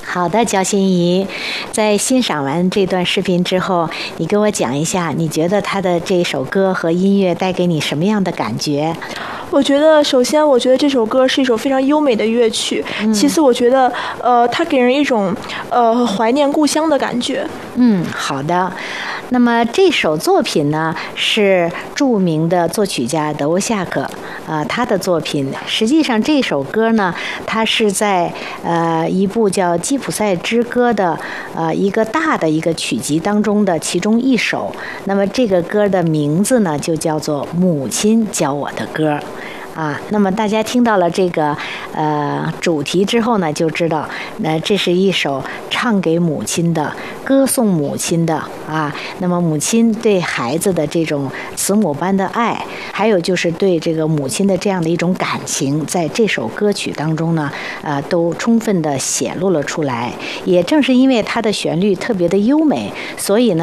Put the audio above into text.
好的，焦心怡，在欣赏完这段视频之后，你给我讲一下，你觉得他的这首歌和音乐带给你什么样的感觉？ 我觉得，首先，我觉得这首歌是一首非常优美的乐曲。其次，我觉得，它给人一种怀念故乡的感觉。 好的。那么这首作品呢，是著名的作曲家德沃夏克他的作品。实际上这首歌呢，它是在一部叫《吉普赛之歌》的一个大的一个曲集当中的其中一首。那么这个歌的名字呢，就叫做《母亲教我的歌》。那么大家听到了这个主题之后呢，就知道这是一首唱给母亲的、歌颂母亲的那么母亲对孩子的这种慈母般的爱，还有就是对这个母亲的这样的一种感情，在这首歌曲当中呢，都充分的显露了出来。也正是因为它的旋律特别的优美，所以呢